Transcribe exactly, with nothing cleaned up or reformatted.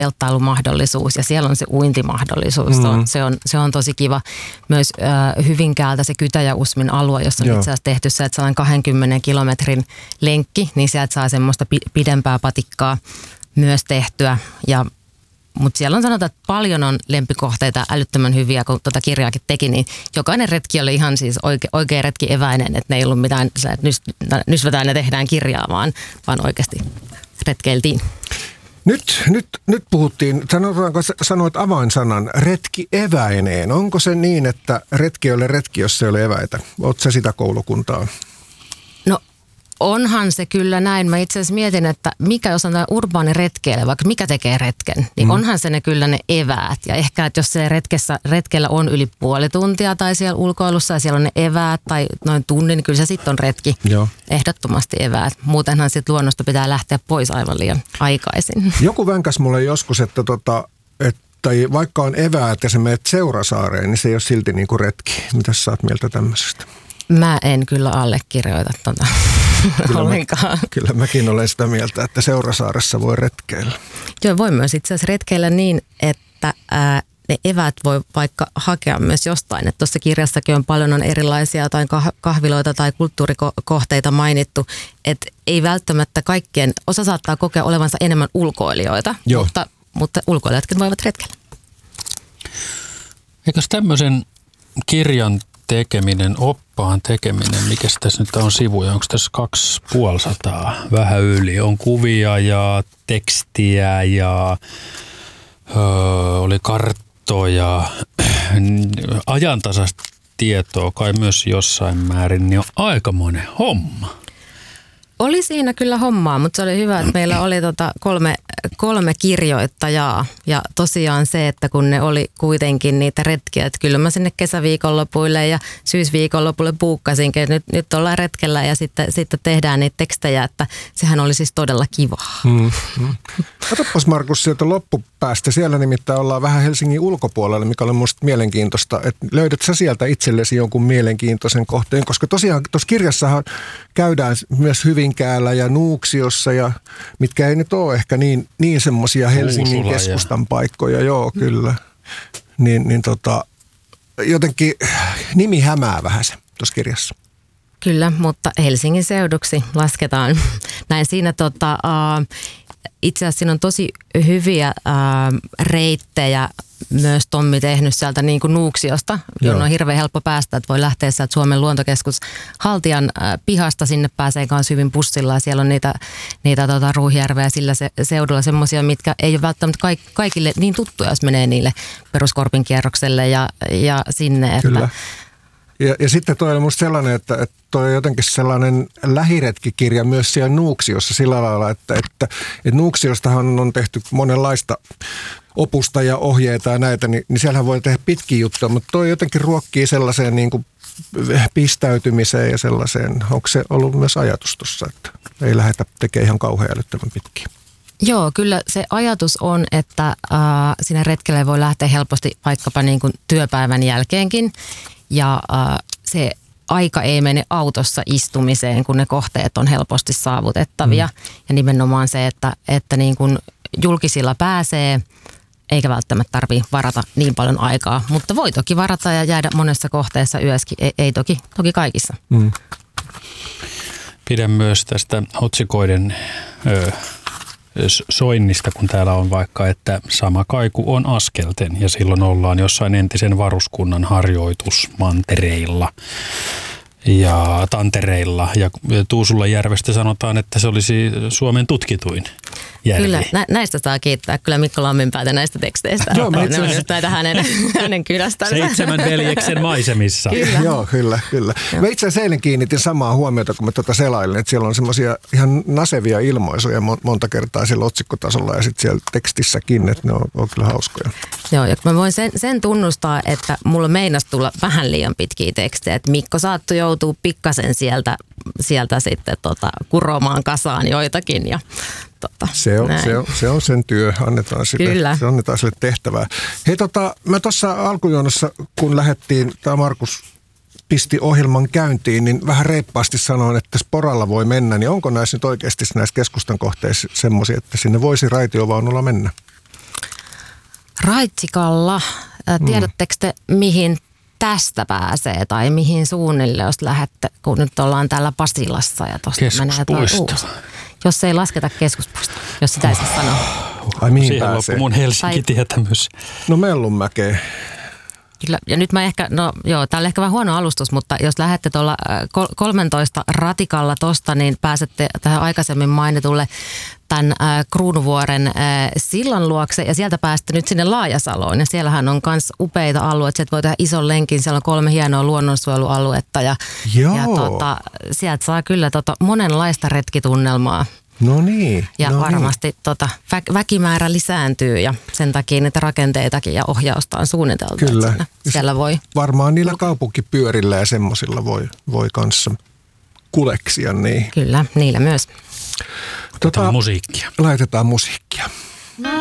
telttailumahdollisuus ja siellä on se uintimahdollisuus. Mm. Se, on, se, on, se on tosi kiva. Myös äh, Hyvinkäältä se Kytä ja Usmin alue, jossa on Joo. itse asiassa tehty se, että sellainen kahdenkymmenen kilometrin lenkki, niin sieltä saa semmoista pi- pidempää patikkaa myös tehtyä. Ja mutta siellä on sanotaan, että paljon on lempikohteita älyttömän hyviä, kun tuota kirjaakin teki, niin jokainen retki oli ihan siis oike, oikea retki eväinen, että ne ei ollut mitään, että nys, nysvätään ja tehdään kirjaa, vaan, vaan oikeasti retkeiltiin. Nyt, nyt, nyt puhuttiin, sanotaanko, sanoit avainsanan, retki eväineen. Onko se niin, että retki ei ole retki, jos se ei ole eväitä? Oletko sä sitä koulukuntaa? No onhan se kyllä näin. Mä itse asiassa mietin, että mikä jos on tämä urbaani retkeily, vaikka mikä tekee retken, niin mm. onhan se ne kyllä ne eväät. Ja ehkä, että jos se retkessä, retkellä on yli puoli tuntia tai siellä ulkoilussa ja siellä on ne eväät tai noin tunnin, niin kyllä se sitten on retki. Joo. Ehdottomasti eväät. Muutenhan sitten luonnosta pitää lähteä pois aivan liian aikaisin. Joku vänkäs mulle joskus, että, tota, että vaikka on eväät ja sä menet Seurasaareen, niin se ei ole silti niin kuin retki. Mitäs sä oot mieltä tämmöisestä? Mä en kyllä allekirjoita tuota ollenkaan. Mä, kyllä mäkin olen sitä mieltä, että Seurasaaressa voi retkeillä. Joo, voi myös itse asiassa retkeillä niin, että ää, ne eväät voi vaikka hakea myös jostain. Että tuossa kirjassakin on paljon on erilaisia tai kahviloita tai kulttuurikohteita mainittu, että ei välttämättä kaikkien, osa saattaa kokea olevansa enemmän ulkoilijoita, mutta, mutta ulkoilijatkin voivat retkeillä. Eikös tämmöisen kirjan tekeminen, oppaan tekeminen, mikä tässä nyt on sivuja, onko tässä kaksi puolisataa vähän yli, on kuvia ja tekstiä ja öö, oli karttoja, ajantasaista tietoa kai myös jossain määrin, niin on aikamoinen homma. Oli siinä kyllä hommaa, mutta se oli hyvä, että meillä oli tota kolme, kolme kirjoittajaa ja tosiaan se, että kun ne oli kuitenkin niitä retkiä, että kyllä mä sinne kesäviikonlopuille ja syysviikonlopulle buukkasinkin, että nyt, nyt ollaan retkellä ja sitten, sitten tehdään niitä tekstejä, että sehän oli siis todella kivaa. Mm, mm. Katsopas Markus sieltä loppupäästä, siellä nimittäin ollaan vähän Helsingin ulkopuolella, mikä oli musta mielenkiintoista, että löydät sä sieltä itsellesi jonkun mielenkiintoisen kohteen, koska tosiaan tuossa kirjassahan käydään myös Hyvinkäällä ja Nuuksiossa, ja mitkä ei nyt ole ehkä niin, niin semmoisia Helsingin Uusula keskustan ja paikkoja, joo kyllä. Niin, niin tota, jotenkin nimi hämää vähän se tuossa kirjassa. Kyllä, mutta Helsingin seuduksi lasketaan. Näin siinä tota, uh, itse asiassa siinä on tosi hyviä uh, reittejä myös Tommi tehnyt sieltä niin kuin Nuuksiosta, jonne on hirveän helppo päästä, että voi lähteä sieltä Suomen luontokeskus Haltian äh, pihasta, sinne pääsee kanssa hyvin bussilla ja siellä on niitä, niitä tota, Ruuhijärveä sillä se, seudulla semmoisia, mitkä ei ole välttämättä kaik, kaikille niin tuttuja, jos menee niille peruskorpin kierrokselle ja, ja sinne. Että Kyllä. Ja, ja sitten toi oli musta sellainen, että, että toi on jotenkin sellainen lähiretkikirja myös siellä Nuuksiossa sillä lailla, että, että, että Nuuksiostahan on tehty monenlaista opusta ja ohjeita ja näitä, niin, niin siellähän voi tehdä pitkiä juttuja, mutta toi jotenkin ruokkii sellaiseen niin kuin pistäytymiseen ja sellaiseen. Onko se ollut myös ajatus tuossa, että ei lähdetä tekemään ihan kauhean älyttömän pitkiä? Joo, kyllä se ajatus on, että äh, sinne retkelle voi lähteä helposti vaikkapa niin kuin työpäivän jälkeenkin ja äh, se aika ei mene autossa istumiseen, kun ne kohteet on helposti saavutettavia. Mm. Ja nimenomaan se, että, että niin kuin julkisilla pääsee, eikä välttämättä tarvitse varata niin paljon aikaa. Mutta voi toki varata ja jäädä monessa kohteessa yöskin, ei, ei toki, toki kaikissa. Mm. Pidän myös tästä otsikoiden ö, soinnista, kun täällä on vaikka, että sama kaiku on askelten ja silloin ollaan jossain entisen varuskunnan harjoitusmantereilla ja tantereilla ja Tuusulanjärvestä sanotaan, että se olisi Suomen tutkituin järvi. Kyllä, nä- näistä saa kiittää kyllä Mikko Lamminpäätä näistä teksteistä. Joo, ne on nyt näitä hänen, hänen kylästänsä. Seitsemän veljeksen maisemissa. Kyllä. Joo, kyllä, kyllä. Mä itse asiassa eilen kiinnitin samaa huomiota, kun mä tuota selailin, että siellä on semmoisia ihan nasevia ilmaisuja monta kertaa siellä otsikkotasolla ja sitten siellä tekstissäkin, että ne on, on kyllä hauskoja. Joo, ja mä voin sen, sen tunnustaa, että mulla meinasi tulla vähän liian pitkiä tekstejä, että Mikko saattoi joutua pikkasen sieltä, sieltä sitten tota, kuromaan kasaan joitakin ja Tota, se, on, se, on, se on sen työ, annetaan sille, se annetaan sille tehtävää. Hei tota, mä tuossa alkujuonossa, kun lähdettiin, tämä Markus pisti ohjelman käyntiin, niin vähän reippaasti sanoin, että sporalla voi mennä, niin onko näissä nyt oikeasti näissä keskustan kohteissa semmoisia, että sinne voisi raitiovaunulla mennä? Raitsikalla. Tiedättekö te, mihin tästä pääsee tai mihin suunnille, jos lähdette, kun nyt ollaan täällä Pasilassa ja tuosta menee tuo uusi. Jos ei lasketa keskuspuisto, jos sitä ei saa sanoa. Ai mihin Siihen pääsee? loppu mun Helsinki-tietämys. No Mellunmäkeen. Kyllä, ja nyt mä ehkä, no joo, tää oli ehkä vähän huono alustus, mutta jos lähdette tuolla kolmetoista ratikalla tosta, niin pääsette tähän aikaisemmin mainitulle tämän äh, Kruunuvuoren äh, sillan luokse ja sieltä pääsette nyt sinne Laajasaloon ja siellähän on myös upeita alueita, sieltä voi tehdä ison lenkin, siellä on kolme hienoa luonnonsuojelualuetta ja, ja tota, sieltä saa kyllä tota, monenlaista retkitunnelmaa. No niin. Ja no varmasti niin. tota, vä- väkimäärä lisääntyy ja sen takia niitä rakenteitakin ja ohjausta on suunniteltu. Kyllä. Siellä voi. Varmaan niillä kaupunkipyörillä ja semmosilla voi, voi kanssa kuleksia. Niin. Kyllä, niillä myös. Otetaan tota, musiikkia. Laitetaan musiikkia.